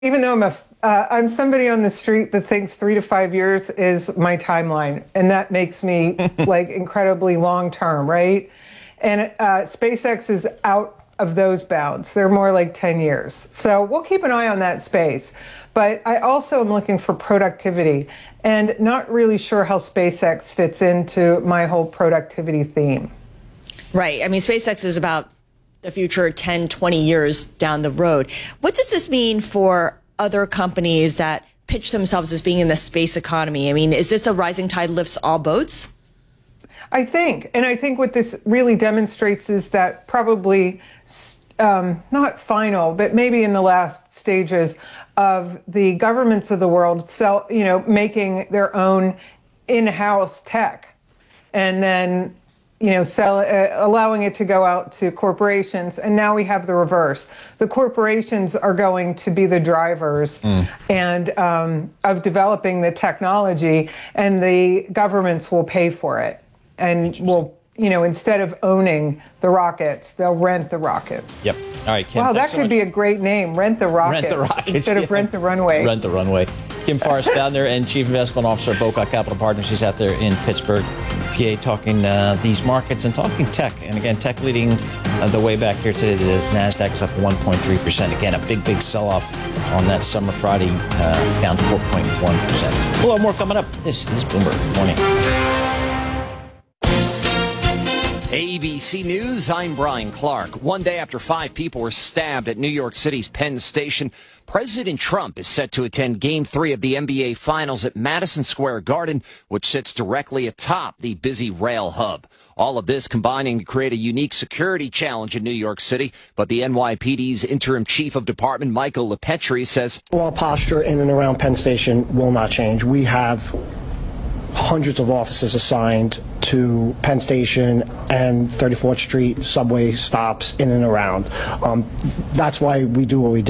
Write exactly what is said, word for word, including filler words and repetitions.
Even though I'm a, uh, I'm somebody on the street that thinks three to five years is my timeline, and that makes me like incredibly long term, right? And uh, SpaceX is out of those bounds. They're more like ten years. So we'll keep an eye on that space. But I also am looking for productivity and not really sure how SpaceX fits into my whole productivity theme. Right. I mean, SpaceX is about the future ten, twenty years down the road. What does this mean for other companies that pitch themselves as being in the space economy? I mean, is this a rising tide lifts all boats? I think, and I think what this really demonstrates is that probably um, not final, but maybe in the last stages of the governments of the world, sell, you know, making their own in-house tech, and then, you know, sell, uh, allowing it to go out to corporations. And now we have the reverse. The corporations are going to be the drivers mm. and um, of developing the technology, and the governments will pay for it. And will, you know, instead of owning the rockets, they'll rent the rockets. Yep. All right, Kim. Wow, that so could much. be a great name. Rent the rockets. Rent the rockets instead yeah. of rent the runway. Rent the runway. Kim Forrest, founder and chief investment officer of Boca Capital Partners. She's out there in Pittsburgh, P A, talking uh, these markets and talking tech. And again, tech leading uh, the way back here today. The Nasdaq is up one point three percent. Again, a big, big sell-off on that summer Friday, uh, down four point one percent. A lot more coming up. This is Bloomberg Morning. A B C News, I'm Brian Clark. One day after five people were stabbed at New York City's Penn Station, President Trump is set to attend Game three of the N B A Finals at Madison Square Garden, which sits directly atop the busy rail hub. All of this combining to create a unique security challenge in New York City. But the N Y P D's interim chief of department, Michael LePetri, says, Our posture in and around Penn Station will not change. We have hundreds of officers assigned to Penn Station and thirty-fourth Street subway stops in and around. Um, that's why we do what we do.